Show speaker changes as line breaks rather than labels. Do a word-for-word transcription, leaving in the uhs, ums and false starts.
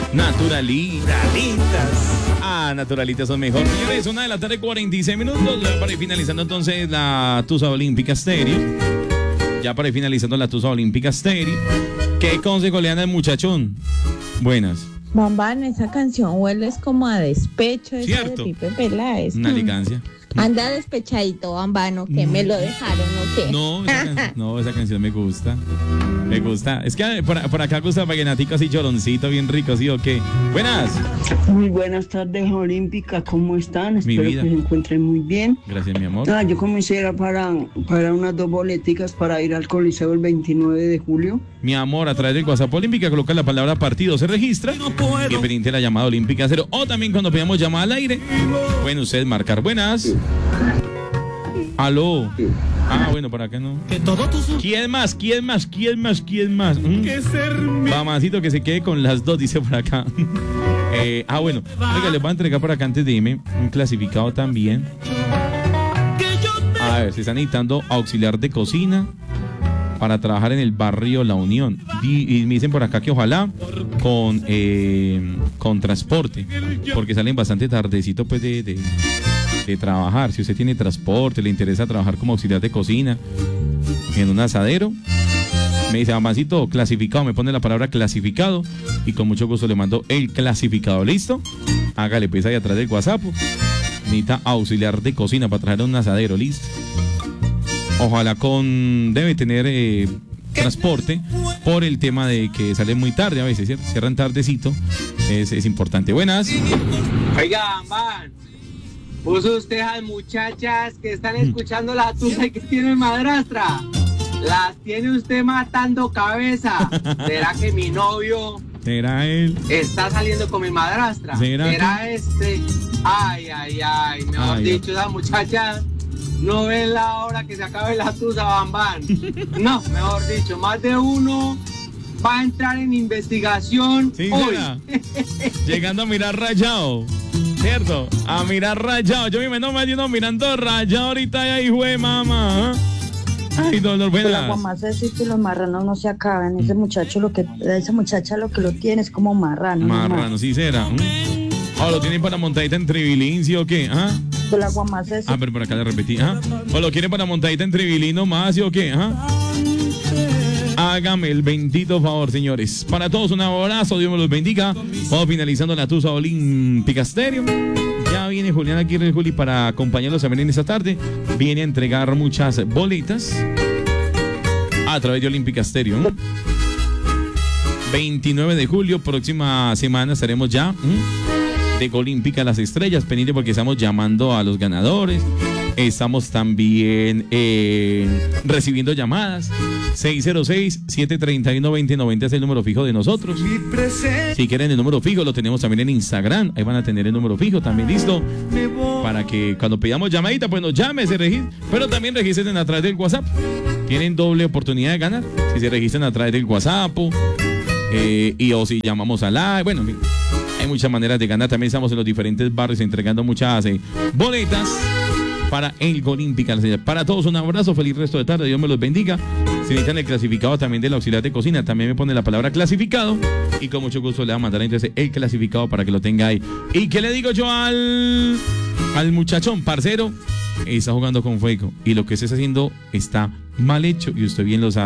Naturalitas. Ah, naturalitas son mejor. Señores, una de la tarde, cuarenta y seis minutos. Ya para ir finalizando entonces la Tusa Olímpica Stereo. Ya para ir finalizando la Tusa Olímpica Stereo. ¿Qué consejo le dan al muchachón? Buenas.
Bambán, esa canción huele es como a despecho.
Cierto.
De Pipe Peláez.
Una elegancia.
Anda despechadito, Bambano, que me lo dejaron, ¿o qué?
No, esa, can- no, esa canción me gusta. Me gusta. Es que por, por acá gusta vallenatico así choroncito, bien rico, ¿sí o qué? Buenas.
Muy buenas tardes, Olímpica, ¿cómo están?
Mi
Espero
vida.
que se encuentren muy bien.
Gracias, mi amor.
Ah, yo comencé era para, para unas dos boleticas para ir al Coliseo el veintinueve de julio.
Mi amor, a través del WhatsApp Olímpica, coloca la palabra partido, se registra. Y pendiente de la llamada Olímpica Cero. O también cuando pidamos llamada al aire, pueden ustedes marcar. Buenas. Aló. Ah, bueno, por acá no. ¿Quién más? ¿Quién más? ¿Quién más? ¿Quién más? ¿Mm? Mamacito que se quede con las dos, dice por acá. Eh, ah, bueno. Oiga, les voy a entregar por acá antes de irme un clasificado también. A ver, se están necesitando auxiliar de cocina para trabajar en el barrio La Unión. Y, y me dicen por acá que ojalá con, eh, con transporte, porque salen bastante tardecito pues de, de, de trabajar. Si usted tiene transporte, le interesa trabajar como auxiliar de cocina en un asadero, me dice, mamacito, clasificado, me pone la palabra clasificado y con mucho gusto le mando el clasificado. ¿Listo? Hágale pues ahí atrás del WhatsApp. Necesita auxiliar de cocina para trabajar en un asadero. ¿Listo? Ojalá con... debe tener eh, transporte por el tema de que sale muy tarde a veces, ¿cierto? Cierran tardecito, es, es importante. Buenas.
Oiga, man, puso usted a muchachas que están escuchando la tusa y que tienen madrastra. Las tiene usted matando cabeza. ¿Será que mi novio
¿Será él?
está saliendo con mi madrastra?
¿Será
¿Será este? Ay, ay, ay, mejor
Ay,
dicho, esas muchachas no ven la hora que se acabe la tusa, bambán. No, mejor dicho, más de uno va a entrar en investigación
Sí,
hoy.
será. Llegando a mirar rayado, ¿cierto? A mirar rayado. Yo me no me ayudo mirando rayado ahorita y ahí fue, mamá. Ay, dolor,
Pero la
buenas.
guamasa es que los marranos no se acaban. Ese muchacho lo que, esa muchacha lo que lo tiene es como marrano.
Marrano, sí será. ¿Mm? ¿O lo tienen para montadita en tribilín, sí o qué? ¿Ah?
Pero la guamasa es
Ah, pero por acá le repetí. ¿Ah? ¿O lo quieren para montadita en tribilín nomás, sí o qué? ¿Ah? Hágame el bendito favor, señores. Para todos un abrazo, Dios me los bendiga. Vamos finalizando la Tusa Olímpica Stereo. Ya viene Julián Aguirre Juli para acompañarlos también en esta tarde. Viene a entregar muchas boletas a través de Olímpica Stereo. veintinueve de julio, próxima semana estaremos ya ¿m? de Olímpica Las Estrellas, pendiente porque estamos llamando a los ganadores. Estamos también eh, recibiendo llamadas. seis cero seis, siete tres uno, dos cero nueve cero es el número fijo de nosotros. Si quieren el número fijo, lo tenemos también en Instagram. Ahí van a tener el número fijo también listo. Para que cuando pidamos llamadita, pues nos llame, se registren. Pero también registren a través del WhatsApp. Tienen doble oportunidad de ganar. Si se registran a través del WhatsApp. Eh, y o si llamamos a la... Bueno, hay muchas maneras de ganar. También estamos en los diferentes barrios entregando muchas eh, boletas para el Olímpica. Para todos un abrazo, feliz resto de tarde, Dios me los bendiga. Si necesitan el clasificado también del auxiliar de cocina, también me pone la palabra clasificado y con mucho gusto le va a mandar entonces el clasificado para que lo tenga ahí. ¿Y qué le digo yo al, al muchachón? Parcero, está jugando con fuego y lo que estés haciendo está mal hecho y usted bien lo sabe.